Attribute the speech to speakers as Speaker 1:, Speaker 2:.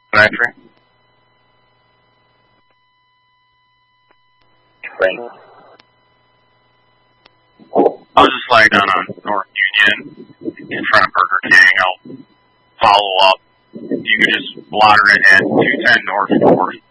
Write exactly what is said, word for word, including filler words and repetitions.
Speaker 1: Factory.
Speaker 2: Frank.
Speaker 1: I was just laying down on North Union in front of Burger King. I'll follow up. You can just blotter it at two ten North Fourth.